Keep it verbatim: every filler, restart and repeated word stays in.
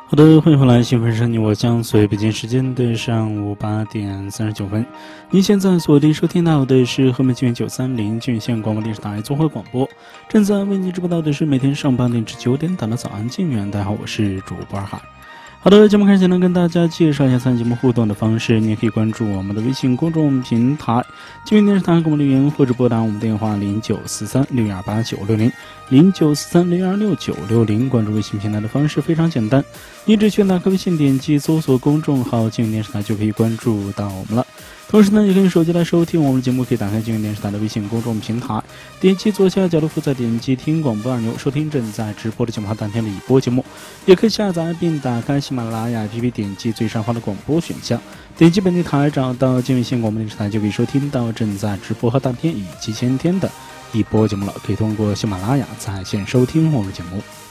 好的，欢迎回来，新闻声你我相随，北京时间的上午八点三十九分。您现在锁定收听到的是河门纪元九三零郡县广播电视台综合广播，正在为您直播到的是每天上八点至九点档的早安静园。大家好，我是主播二海。好的，节目开始前呢，跟大家介绍一下参与节目互动的方式。你也可以关注我们的微信公众平台纪元电视台给我们留言，或者拨打我们电话零九四三六一二八九六零零九四三六一二六九六零。关注微信平台的方式非常简单，你只需打开微信，点击搜索公众号纪元电视台就可以关注到我们了。同时呢，也可以手机来收听我们的节目，可以打开纪元电视台的微信公众平台，点击左下角的福再点击听广播二牛，收听正在直播的节目和当天的已播节目。也可以下载并打开喜马拉雅 A P P， 点击最上方的广播选项，点击本地台找到纪元县广播电视台，就可以收听到正在直播和当天以及前天的已播节目了。可以通过喜马拉雅在线收听我们的节目。